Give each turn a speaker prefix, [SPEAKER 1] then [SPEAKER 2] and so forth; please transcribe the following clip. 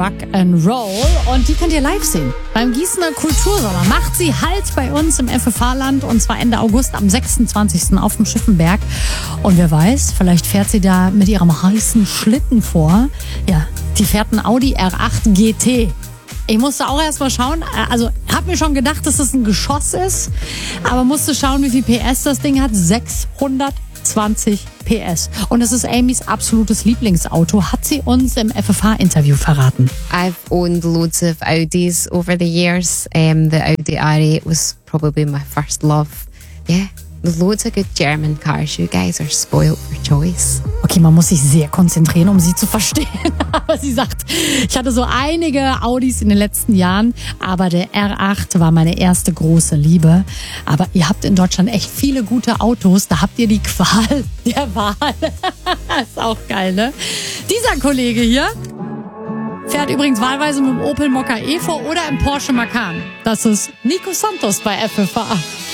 [SPEAKER 1] Rock'n'Roll und die könnt ihr live sehen beim Gießener Kultursommer. Macht sie Halt bei uns im FFH-Land und zwar Ende August am 26. auf dem Schiffenberg. Und wer weiß, vielleicht fährt sie da mit ihrem heißen Schlitten vor. Ja, die fährt einen Audi R8 GT. Ich musste auch erst mal schauen, also hab mir schon gedacht, dass das ein Geschoss ist, aber musste schauen, wie viel PS das Ding hat. 620 PS. Und es ist Amys absolutes Lieblingsauto, hat sie uns im FFH-Interview verraten.
[SPEAKER 2] I've owned loads of Audis over the years. The Audi R8 was probably my first love. Yeah, loads of good German cars. You guys are spoiled for choice.
[SPEAKER 1] Okay, man muss sich sehr konzentrieren, um sie zu verstehen. Aber sie sagt, ich hatte so einige Audis in den letzten Jahren, aber der R8 war meine erste große Liebe. Aber ihr habt in Deutschland echt viele gute Autos, da habt ihr die Qual der Wahl. Ist auch geil, ne? Dieser Kollege hier fährt übrigens wahlweise mit dem Opel Mokka Evo oder im Porsche Macan. Das ist Nico Santos bei FFH.